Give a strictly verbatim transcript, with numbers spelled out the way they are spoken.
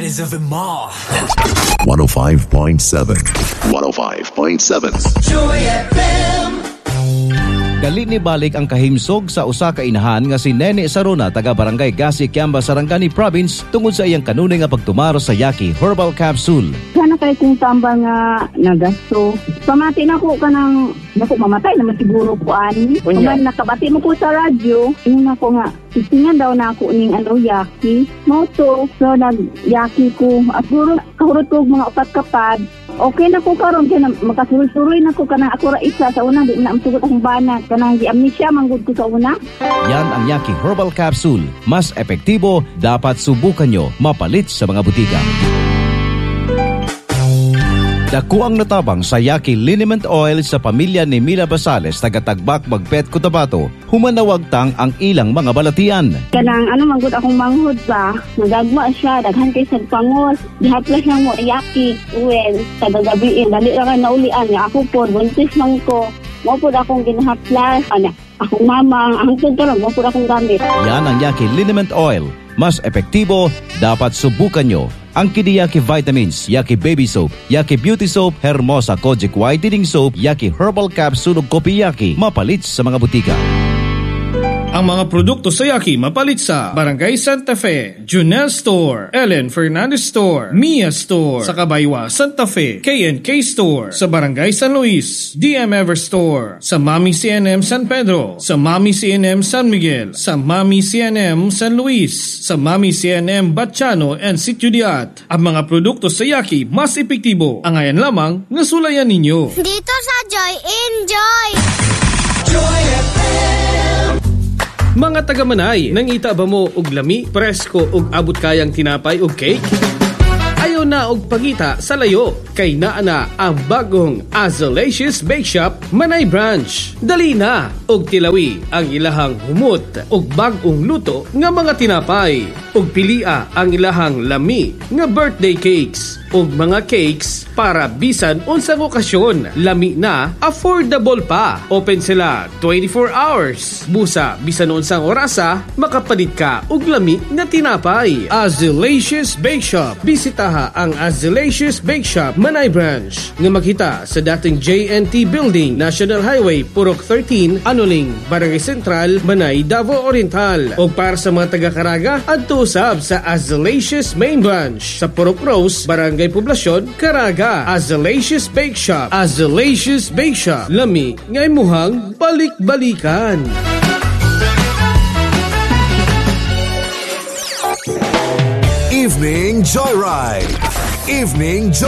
size of them all. one oh five point seven. one oh five point seven. Joy F M. Gali ni balik ang kahimsog sa usa ka inahan nga si Nene Saruna taga Barangay Gasi, Kiamba, Sarangani Province tungod sa iyang kanunay nga pagtumaro sa Yaki Herbal Capsule. Sana kay kung tamba nga nagasto. Pamati na ko ka ng naku mamatay naman siguro ko ani. Kung nakabati mo ko sa radyo, yun ako nga titingan daw na ako ning ano Yaki. Moto, so nag-Yaki ko. At siguro kahurot ko mga upat kapad. Okay na ko karon kay makasuloy-suloy na ko kanang ako ra isa sa una di na amsugot akong banat kanang di amnesia manggod ko sa una. Yan ang Yaki Herbal Capsule. Mas epektibo, dapat subukan nyo. Mapalit sa mga butika. Dako ang natabang sa Yaki Liniment Oil sa pamilya ni Mila Basales taga-Tagbak, Magpet, Cotabato. Humanawagtang ang ilang mga balatian. Kanang ano manggod akong manghod ba, nagagma siya, daghan kay sa pangos, gihaplas lang mo Yaki oil sa gagabiin, dali ra ka naulian nga ako po, buntis man ko. Mo po akong ginahaplas, ana, akong mama, ang karon mo po akong gamit. Yan ang Yaki Liniment Oil. Mas epektibo, dapat subukan nyo. Ang Kidi Yaki Vitamins, Yaki Baby Soap, Yaki Beauty Soap, Hermosa Kojic Whitening Soap, Yaki Herbal Capsule ug Kopi Yaki, mapalit sa mga butika. Ang mga produkto sa Yaki mapalit sa Barangay Santa Fe, Junel Store, Ellen Fernandez Store, Mia Store, sa Kabaywa, Santa Fe, K and K Store, sa Barangay San Luis, D M Ever Store, sa Mami C N M San Pedro, sa Mami C N M San Miguel, sa Mami C N M San Luis, sa Mami C N M Batchano and Sitio Diat. Ang mga produkto sa Yaki mas epektibo. Ang ayan lamang nasulayan ninyo. Dito sa Joy, enjoy! Joy F M. Mga taga-Manay, nangita ba mo og lami, presko ug abot kayang tinapay ug cake? Ayaw na og pangita sa layo, kay naa na ang bagong Azalicious Bake Shop Manay Branch. Dali na og tilawi ang ilahang humot ug bagong luto nga mga tinapay. Ug pilia ang ilahang lami nga birthday cakes ug mga cakes para bisan unsang okasyon. Lami na, affordable pa. Open sila twenty-four hours. Busa bisan unsang orasa, makapalit ka og lami nga tinapay. Azalicious Bake Shop. Bisitaha ang Azalicious Bake Shop Manay Branch nga makita sa dating J N T Building, National Highway, Purok thirteen, Anuling, Barangay Central, Manay, Davao Oriental. O para sa mga taga-Caraga, adto usab sa Azalicious Main Branch sa Purok Rose, Barangay Poblasyon, Caraga. Azalicious Bake Shop. Azalicious Bake Shop. Lami nga imuhang balik-balikan. Evening Joyride. Evening Joyride.